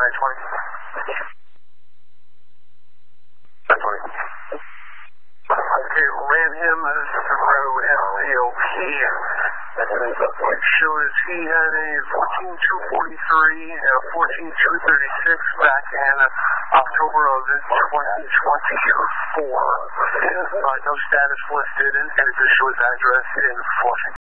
Okay, ran him through SCOP. Shows he had a 14,243 and a 14,236 back in October of 2024. No status listed, and it just shows address in Flushing.